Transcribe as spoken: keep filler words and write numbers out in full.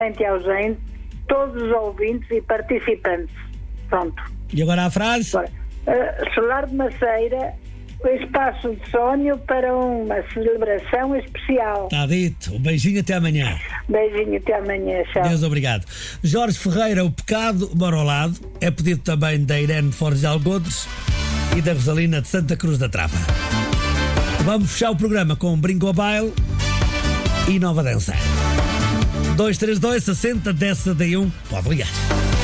gente ausente, todos os ouvintes e participantes. Pronto. E agora a frase? Agora, uh, Solar de Maceira, o espaço de sonho para uma celebração especial. Está dito. Um beijinho, até amanhã. Beijinho, até amanhã. Tchau. Deus, obrigado. Jorge Ferreira, O Pecado Mora ao Lado. É pedido também da Irene de Fortes de Algodres e da Rosalina de Santa Cruz da Trapa. Vamos fechar o programa com Brinco Baile e Nova Dança. dois três dois, sessenta, dez, setenta e um. Pode ligar.